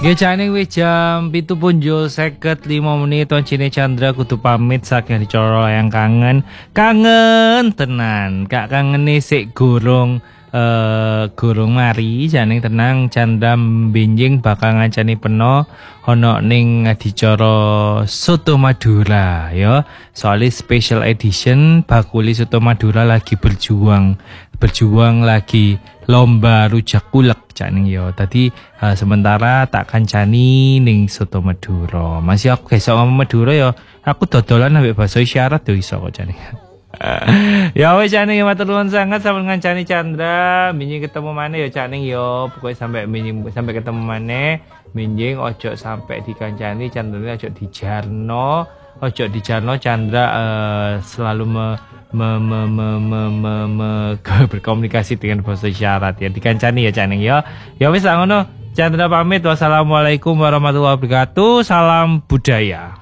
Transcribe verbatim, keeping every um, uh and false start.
Ya jane wis jam pitu punjul seket lima menit Oncine Chandra kudu pamit saking dicara yang kangen. Kangen tenan. Gak kangene sik gorong eh gorong mari jane tenang Chandra benjing bakal ngancani peno ana ning dicara Soto Madura ya. Soalnya special edition bakuli Soto Madura lagi berjuang berjuang lagi lomba rujak kulek cak yo. Tadi uh, sementara tak kancani ning Soto Madura. Masih aku iso ngomong Madura yo. Aku dodolan ambek bahasa isyarat yo iso kok jane. Ya wis jane matur nuwun sangat sampeyan ngancani Chandra. Minjing ketemu maneh yo cak ning yo. Pokoke sampai minjing sampai ketemu maneh. Minjing ojo sampai dikancani Chandra ojo dijarno. Ojo dijarno Chandra uh, selalu me Me, me, me, me, me, me, berkomunikasi dengan bahasa isyarat ya dikancani ya Caning ya. Ya wis ngono Chandra pamit. Wassalamualaikum warahmatullahi wabarakatuh. Salam budaya.